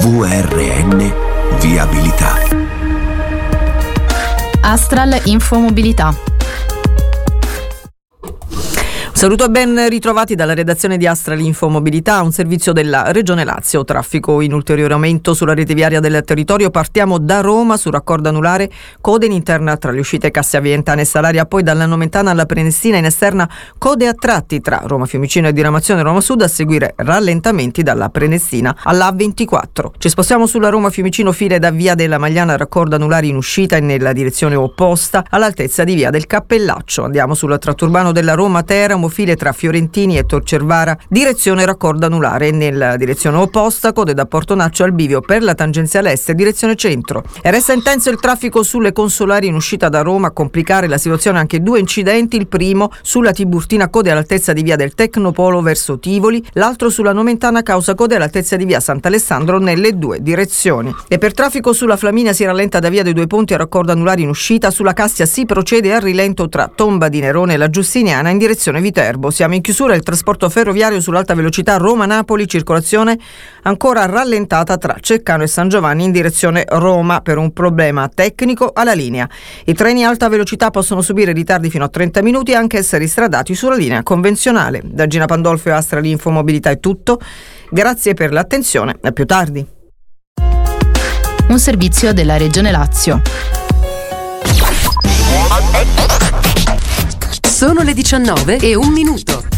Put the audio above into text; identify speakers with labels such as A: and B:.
A: VRN Viabilità.
B: Astral Infomobilità.
C: Saluto e ben ritrovati dalla redazione di Astral Infomobilità, un servizio della Regione Lazio. Traffico in ulteriore aumento sulla rete viaria del territorio. Partiamo da Roma su raccordo anulare, code in interna tra le uscite Cassia Veientana e Salaria, poi dalla Nomentana alla Prenestina, in esterna code a tratti tra Roma Fiumicino e Diramazione Roma Sud, a seguire rallentamenti dalla Prenestina alla A24. Ci spostiamo sulla Roma Fiumicino, file da via della Magliana, raccordo anulare in uscita e nella direzione opposta all'altezza di via del Cappellaccio. Andiamo sul tratto urbano della Roma Teramo, file tra Fiorentini e Torcervara, direzione raccordo anulare, nella direzione opposta code da Portonaccio al bivio per la tangenziale est direzione centro. E resta intenso il traffico sulle consolari in uscita da Roma, a complicare la situazione anche due incidenti: il primo sulla Tiburtina, code all'altezza di via del Tecnopolo verso Tivoli, l'altro sulla Nomentana, causa code all'altezza di via Sant'Alessandro nelle due direzioni. E per traffico sulla Flaminia si rallenta da via dei Due Ponti a raccordo anulare in uscita, sulla Cassia si procede a rilento tra Tomba di Nerone e la Giustiniana in direzione Viterbo. Siamo in chiusura. Il trasporto ferroviario sull'alta velocità Roma-Napoli, circolazione ancora rallentata tra Ceccano e San Giovanni in direzione Roma per un problema tecnico alla linea. I treni alta velocità possono subire ritardi fino a 30 minuti e anche essere stradati sulla linea convenzionale. Da Gina Pandolfo e Astral Infomobilità è tutto. Grazie per l'attenzione, a più tardi.
B: Un servizio della Regione Lazio.
D: Sono le 19:01.